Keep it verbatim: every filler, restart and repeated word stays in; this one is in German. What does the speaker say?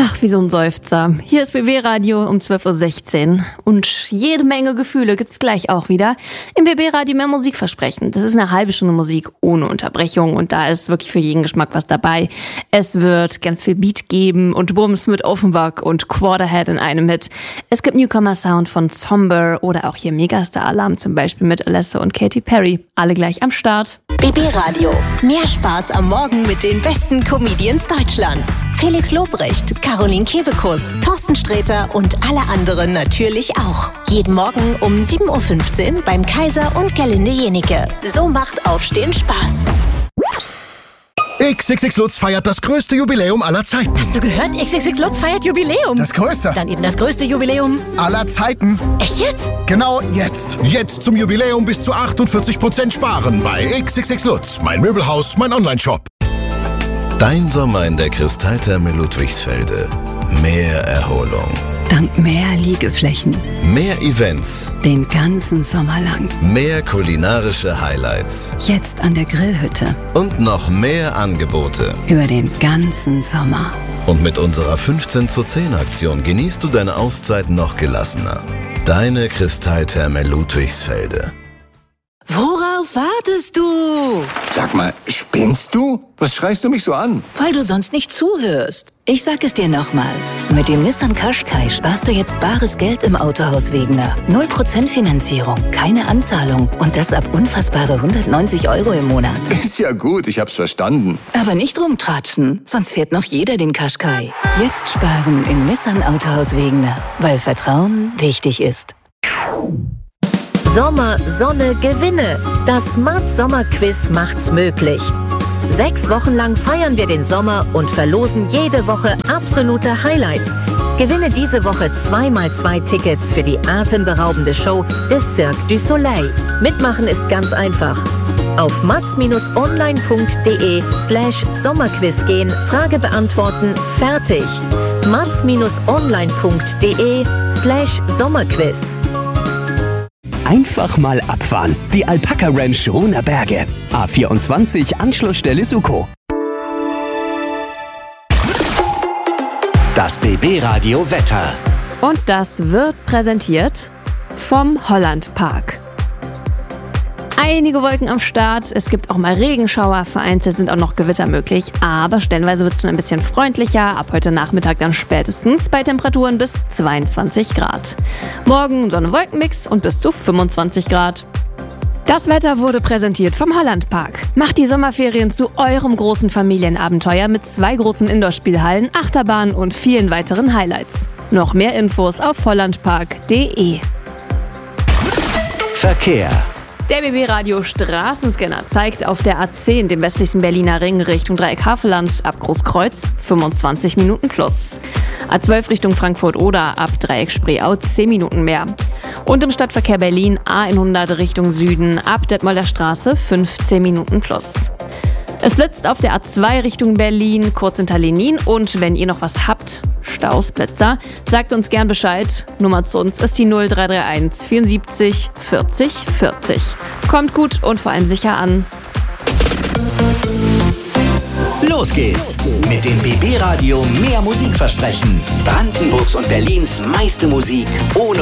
Ach, wie so ein Seufzer. Hier ist B B-Radio um zwölf Uhr sechzehn. Und jede Menge Gefühle gibt's gleich auch wieder. Im B B-Radio mehr Musik versprechen. Das ist eine halbe Stunde Musik ohne Unterbrechung. Und da ist wirklich für jeden Geschmack was dabei. Es wird ganz viel Beat geben und Bums mit Offenbach und Quarterhead in einem Hit. Es gibt Newcomer-Sound von Somber oder auch hier Megastar-Alarm zum Beispiel mit Alesso und Katy Perry. Alle gleich am Start. B B-Radio. Mehr Spaß am Morgen mit den besten Comedians Deutschlands. Felix Lobrecht, Caroline Kebekus, Thorsten Sträter und alle anderen natürlich auch. Jeden Morgen um sieben Uhr fünfzehn beim Kaiser und Gerlinde Jenike. So macht Aufstehen Spaß. X X X Lutz feiert das größte Jubiläum aller Zeiten. Hast du gehört? X X X Lutz feiert Jubiläum. Das größte. Dann eben das größte Jubiläum aller Zeiten. Echt jetzt? Genau jetzt. Jetzt zum Jubiläum bis zu achtundvierzig Prozent sparen bei X X X Lutz. Mein Möbelhaus, mein Onlineshop. Dein Sommer in der Kristalltherme Ludwigsfelde. Mehr Erholung. Dank mehr Liegeflächen. Mehr Events. Den ganzen Sommer lang. Mehr kulinarische Highlights. Jetzt an der Grillhütte. Und noch mehr Angebote. Über den ganzen Sommer. Und mit unserer fünfzehn zu zehn Aktion genießt du deine Auszeit noch gelassener. Deine Kristalltherme Ludwigsfelde. Worauf wartest du? Sag mal, spinnst du? Was schreist du mich so an? Weil du sonst nicht zuhörst. Ich sag es dir nochmal. Mit dem Nissan Qashqai sparst du jetzt bares Geld im Autohaus Wegener. null Prozent Finanzierung, keine Anzahlung und das ab unfassbare hundertneunzig Euro im Monat. Ist ja gut, ich hab's verstanden. Aber nicht rumtratschen, sonst fährt noch jeder den Qashqai. Jetzt sparen im Nissan Autohaus Wegener, weil Vertrauen wichtig ist. Sommer, Sonne, Gewinne. Das Smart Sommer Quiz macht's möglich. Sechs Wochen lang feiern wir den Sommer und verlosen jede Woche absolute Highlights. Gewinne diese Woche zwei mal zwei Tickets für die atemberaubende Show des Cirque du Soleil. Mitmachen ist ganz einfach. Auf mats-online.de slash Sommerquiz gehen, Frage beantworten, fertig. mats-online.de slash Sommerquiz. Einfach mal abfahren. Die Alpaka Ranch Rohner Berge. A vierundzwanzig, Anschlussstelle Suko. Das B B-Radio Wetter. Und das wird präsentiert vom Holland Park. Einige Wolken am Start, es gibt auch mal Regenschauer, vereinzelt sind auch noch Gewitter möglich, aber stellenweise wird es schon ein bisschen freundlicher, ab heute Nachmittag dann spätestens bei Temperaturen bis zweiundzwanzig Grad. Morgen Sonne-Wolken-Mix und bis zu fünfundzwanzig Grad. Das Wetter wurde präsentiert vom Holland Park. Macht die Sommerferien zu eurem großen Familienabenteuer mit zwei großen Indoor-Spielhallen, Achterbahnen und vielen weiteren Highlights. Noch mehr Infos auf hollandpark punkt de. Verkehr. Der B B-Radio Straßenscanner zeigt auf der A zehn, dem westlichen Berliner Ring, Richtung Dreieck-Havelland ab Großkreuz fünfundzwanzig Minuten plus. A zwölf Richtung Frankfurt-Oder ab Dreieck-Spreeau zehn Minuten mehr. Und im Stadtverkehr Berlin A hundert Richtung Süden ab Detmolder Straße fünfzehn Minuten plus. Es blitzt auf der A zwei Richtung Berlin, kurz hinter Lenin. Und wenn ihr noch was habt, Staus, Blitzer, sagt uns gern Bescheid. Nummer zu uns ist die null drei drei eins vierundsiebzig vierzig vierzig. Kommt gut und vor allem sicher an. Los geht's mit dem B B-Radio mehr Musik versprechen. Brandenburgs und Berlins meiste Musik ohne